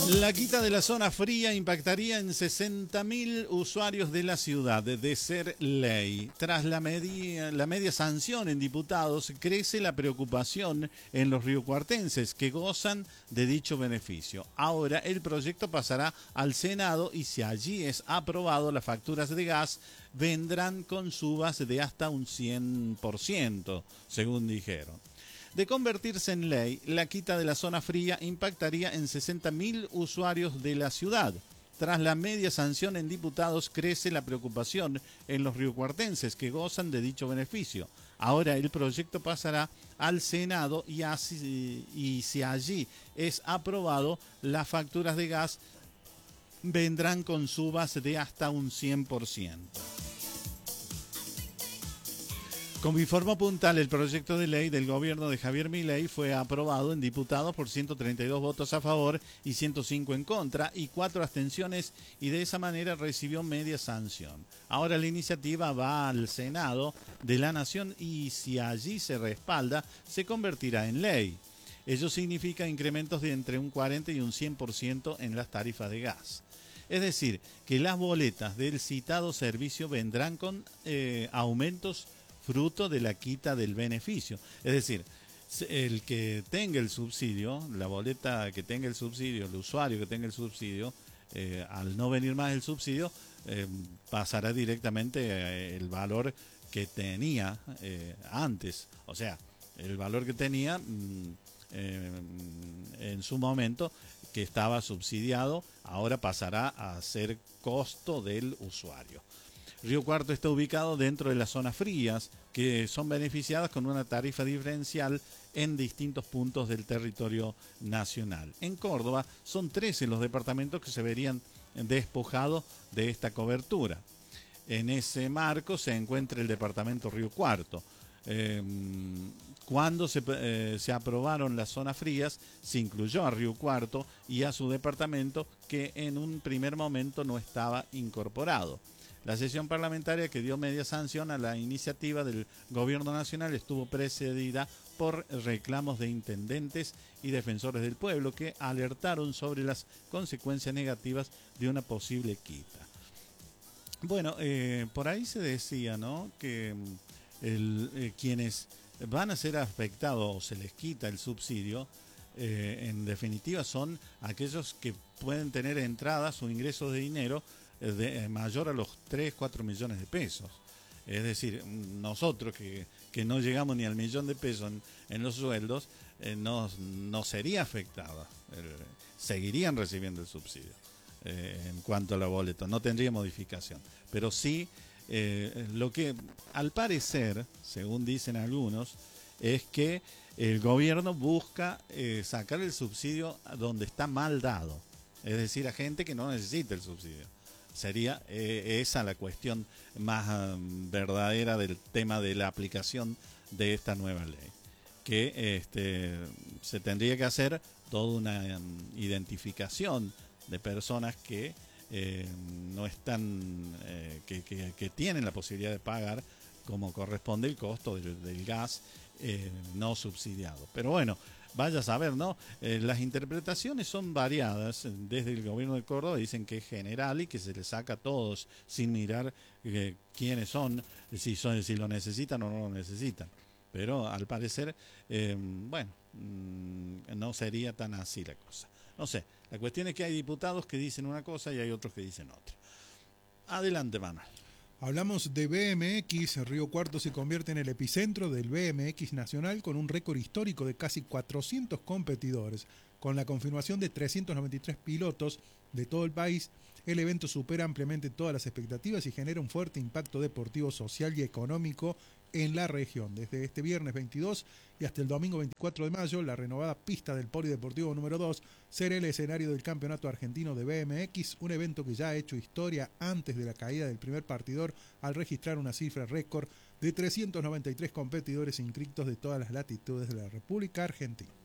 La quita de la zona fría impactaría en 60.000 usuarios de la ciudad. De ser ley, tras la media sanción en diputados, crece la preocupación en los riocuartenses que gozan de dicho beneficio. Ahora el proyecto pasará al Senado y si allí es aprobado, las facturas de gas vendrán con subas de hasta un 100%, según dijeron. De convertirse en ley, la quita de la zona fría impactaría en 60.000 usuarios de la ciudad. Tras la media sanción en diputados, crece la preocupación en los riocuartenses que gozan de dicho beneficio. Ahora el proyecto pasará al Senado y si allí es aprobado, las facturas de gas vendrán con subas de hasta un 100%. Como informó Puntal, el proyecto de ley del gobierno de Javier Milei fue aprobado en diputados por 132 votos a favor y 105 en contra y 4 abstenciones y de esa manera recibió media sanción. Ahora la iniciativa va al Senado de la Nación y si allí se respalda, se convertirá en ley. Ello significa incrementos de entre un 40 y un 100% en las tarifas de gas. Es decir, que las boletas del citado servicio vendrán con aumentos fruto de la quita del beneficio. Es decir, el que tenga el subsidio, la boleta que tenga el subsidio, el usuario que tenga el subsidio, al no venir más el subsidio, pasará directamente el valor que tenía antes. O sea, el valor que tenía en su momento que estaba subsidiado, ahora pasará a ser costo del usuario. Río Cuarto está ubicado dentro de las zonas frías, que son beneficiadas con una tarifa diferencial en distintos puntos del territorio nacional. En Córdoba son 13 los departamentos que se verían despojados de esta cobertura. En ese marco se encuentra el departamento Río Cuarto. Cuando se aprobaron las zonas frías, se incluyó a Río Cuarto y a su departamento que en un primer momento no estaba incorporado. La sesión parlamentaria que dio media sanción a la iniciativa del Gobierno Nacional estuvo precedida por reclamos de intendentes y defensores del pueblo que alertaron sobre las consecuencias negativas de una posible quita. Bueno, por ahí se decía, ¿no?, que quienes van a ser afectados o se les quita el subsidio, en definitiva son aquellos que pueden tener entradas o ingresos de dinero mayor a los 3, 4 millones de pesos. Es decir, nosotros que no llegamos ni al millón de pesos en los sueldos, no sería afectada. Seguirían recibiendo el subsidio. En cuanto a la boleta, no tendría modificación. Pero sí, lo que al parecer, según dicen algunos, es que el gobierno busca sacar el subsidio donde está mal dado. Es decir, a gente que no necesita el subsidio. Sería esa la cuestión más verdadera del tema de la aplicación de esta nueva ley. Que se tendría que hacer toda una identificación de personas que no están, que tienen la posibilidad de pagar como corresponde el costo del gas no subsidiado. Pero bueno, vaya a saber, ¿no? Las interpretaciones son variadas. Desde el gobierno de Córdoba dicen que es general y que se les saca a todos sin mirar quiénes son, si lo necesitan o no lo necesitan. Pero al parecer, no sería tan así la cosa. No sé, la cuestión es que hay diputados que dicen una cosa y hay otros que dicen otra. Adelante, Manuel. Hablamos de BMX. Río Cuarto se convierte en el epicentro del BMX nacional con un récord histórico de casi 400 competidores. Con la confirmación de 393 pilotos de todo el país, el evento supera ampliamente todas las expectativas y genera un fuerte impacto deportivo, social y económico en la región. Desde este viernes 22 y hasta el domingo 24 de mayo, la renovada pista del Polideportivo número 2 será el escenario del Campeonato Argentino de BMX, un evento que ya ha hecho historia antes de la caída del primer partidor al registrar una cifra récord de 393 competidores inscritos de todas las latitudes de la República Argentina.